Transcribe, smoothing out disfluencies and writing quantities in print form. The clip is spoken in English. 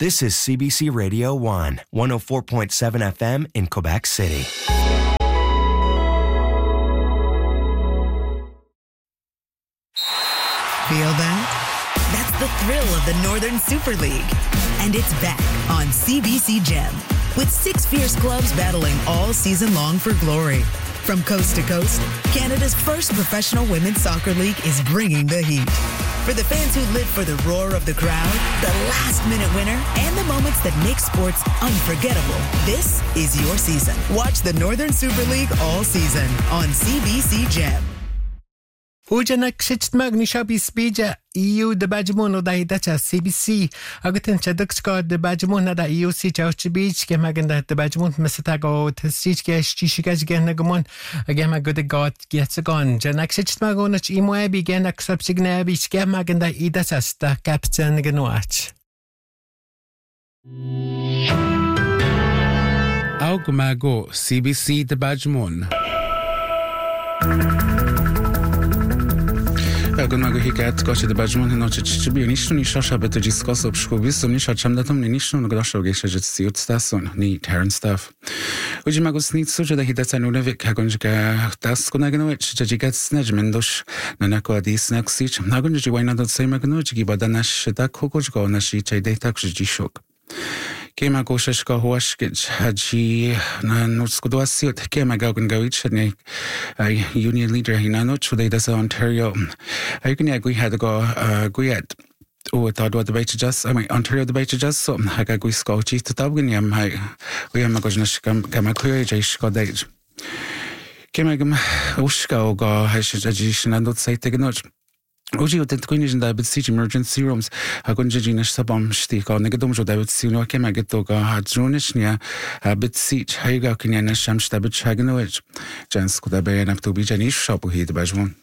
This is CBC Radio 1, 104.7 FM in Quebec City. Feel that? That's the thrill of the Northern Super League. And it's back on CBC Gem, with 6 fierce clubs battling all season long for glory. From coast to coast, Canada's first professional women's soccer league is bringing the heat. For the fans who live for the roar of the crowd, the last-minute winner, and the moments that make sports unforgettable, this is your season. Watch the Northern Super League all season on CBC Gem. Uja kshitmag ni shabi spija EU de bajmon da hidacha CBC agutin chadukska de bajmon da EU si chawchbich ke maganda de bajmon mesatago tsich ke shishigaj genagmon agama good god getsagon janak kshitmag onach imoebi genak subsignabi ke maganda hidacha sta captain genoach Augmago CBC de bajmon Augmago hikat kosi de bajmon no chibi nishu ni shasha beto jiskos obshkubis ni shacham datom ni nishu no grasho gesha jetsiut stason ni terran staff Ujimago snitsu že da hidaca nulevik hagonjka das kunagenoich jajigats najmendosh nanako adis naksich nagonji waina do semagnoji gibadanash da kokojgo nashi chaydeta kjishok Kema goshashka hoashkich haji na nutskudwasiot kema gaugangoich ne union leader hinano chude das Ontario agni agui had go guyat o tadwa debate just Ontario debate just so haga gui skochi tatawgniam hai we am gojnash kama kuyejish godage kema gam ushka go hashijish na not say tegnoch Uji o tent queen da bit emergency rooms ha gonjina sabam shtika negadom jo da bit sino ke mageto ga hadrunishnia bit sit haiga kinya na shamshta bit chagnoich jans kuda be na to bi janish shabu hid bajmon